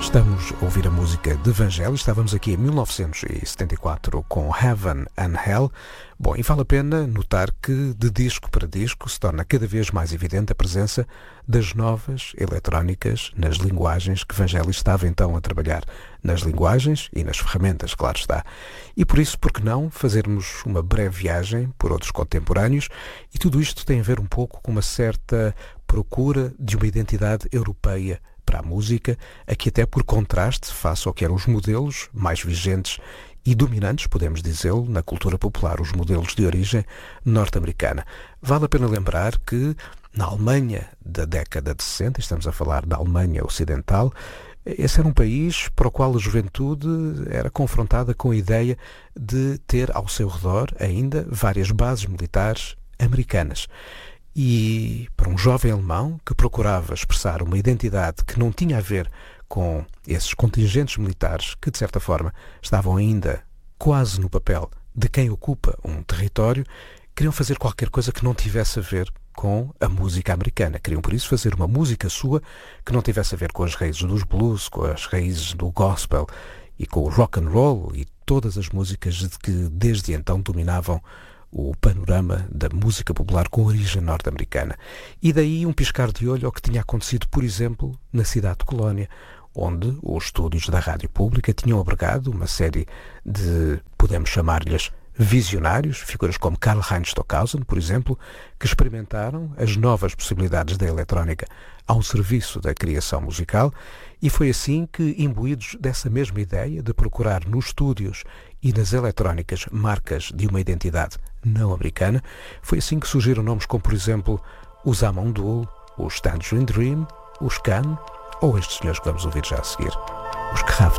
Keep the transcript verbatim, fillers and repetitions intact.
Estamos a ouvir a música de Vangelis. Estávamos aqui em mil novecentos e setenta e quatro com Heaven and Hell. Bom, e vale a pena notar que de disco para disco se torna cada vez mais evidente a presença das novas eletrónicas nas linguagens que Vangelis estava então a trabalhar. Nas linguagens e nas ferramentas, claro está. E por isso, por que não fazermos uma breve viagem por outros contemporâneos? E tudo isto tem a ver um pouco com uma certa procura de uma identidade europeia para a música, aqui até por contraste face ao que eram os modelos mais vigentes e dominantes, podemos dizê-lo, na cultura popular, os modelos de origem norte-americana. Vale a pena lembrar que na Alemanha da década de sessenta, estamos a falar da Alemanha Ocidental, esse era um país para o qual a juventude era confrontada com a ideia de ter ao seu redor ainda várias bases militares americanas. E para um jovem alemão que procurava expressar uma identidade que não tinha a ver com esses contingentes militares que, de certa forma, estavam ainda quase no papel de quem ocupa um território, queriam fazer qualquer coisa que não tivesse a ver com a música americana. Queriam, por isso, fazer uma música sua que não tivesse a ver com as raízes dos blues, com as raízes do gospel e com o rock and roll e todas as músicas que desde então dominavam o panorama da música popular com origem norte-americana. E daí um piscar de olho ao que tinha acontecido, por exemplo, na cidade de Colónia, onde os estúdios da Rádio Pública tinham abrigado uma série de, podemos chamar-lhes, visionários, figuras como Karl-Heinz Stockhausen, por exemplo, que experimentaram as novas possibilidades da eletrónica ao serviço da criação musical, e foi assim que, imbuídos dessa mesma ideia de procurar nos estúdios e nas eletrónicas marcas de uma identidade não americana, foi assim que surgiram nomes como, por exemplo, os Amondoul, os Tangerine Dream, os Can ou estes senhores que vamos ouvir já a seguir, os Kraftwerk.